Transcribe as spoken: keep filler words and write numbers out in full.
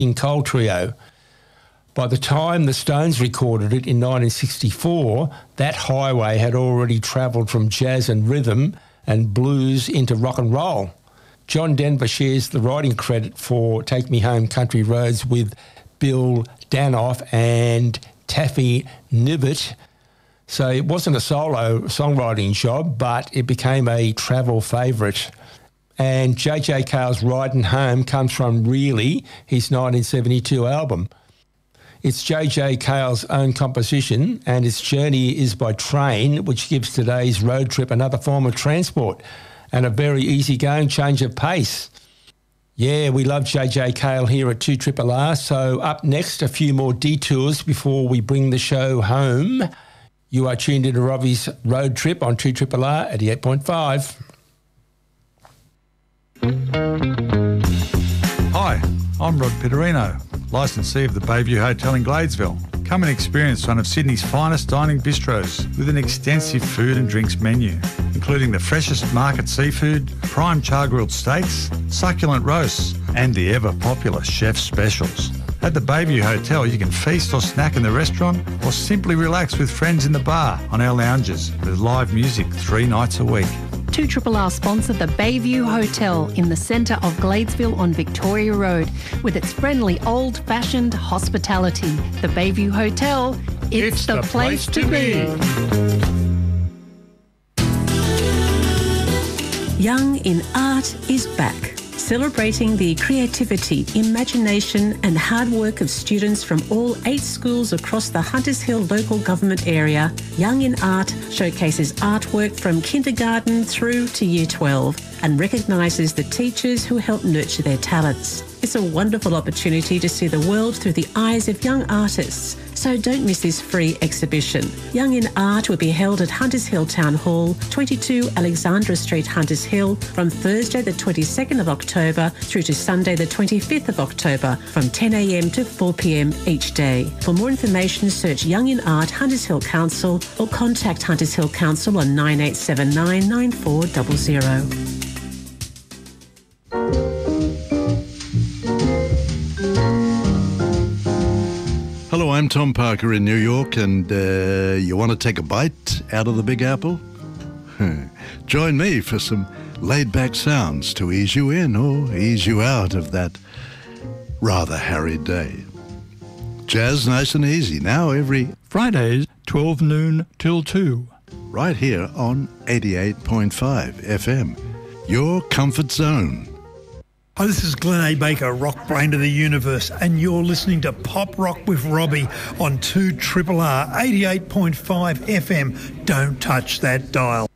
Coal Trio. By the time the Stones recorded it in nineteen sixty-four, that highway had already travelled from jazz and rhythm and blues into rock and roll. John Denver shares the writing credit for Take Me Home Country Roads with Bill Danoff and Taffy Nibbett. So it wasn't a solo songwriting job, but it became a travel favourite. And J J Cale's Riding Home comes from Really, his nineteen seventy-two album. It's J J Cale's own composition, and its journey is by train, which gives today's road trip another form of transport and a very easygoing change of pace. Yeah, we love J J Cale here at two R R R. So up next, a few more detours before we bring the show home. You are tuned into Robbie's Road Trip on two R R R eighty-eight point five. Hi, I'm Rod Pitterino, licensee of the Bayview Hotel in Gladesville. Come and experience one of Sydney's finest dining bistros with an extensive food and drinks menu, including the freshest market seafood, prime char-grilled steaks, succulent roasts, and the ever-popular chef specials. At the Bayview Hotel, you can feast or snack in the restaurant or simply relax with friends in the bar on our lounges with live music three nights a week. two R R R sponsor the Bayview Hotel in the centre of Gladesville on Victoria Road with its friendly old-fashioned hospitality. The Bayview Hotel, it's, it's the, the place, place to be. be. Young in Art is back, celebrating the creativity, imagination and hard work of students from all eight schools across the Hunters Hill local government area. Young in Art showcases artwork from kindergarten through to year twelve and recognises the teachers who help nurture their talents. It's a wonderful opportunity to see the world through the eyes of young artists, so don't miss this free exhibition. Young in Art will be held at Hunters Hill Town Hall, twenty-two Alexandra Street, Hunters Hill, from Thursday the twenty-second of October through to Sunday the twenty-fifth of October from ten a m to four p m each day. For more information, search Young in Art Hunters Hill Council or contact Hunters Hill Council on nine eight seven nine, nine four zero zero. Hello, I'm Tom Parker in New York, and uh, you want to take a bite out of the Big Apple? Join me for some laid-back sounds to ease you in or ease you out of that rather harried day. Jazz nice and easy, now every Fridays, twelve noon till two. Right here on eighty-eight point five F M, your comfort zone. Hi, this is Glenn A. Baker, rock brain to the universe, and you're listening to Pop Rock with Robbie on two R R R eighty-eight point five F M. Don't touch that dial.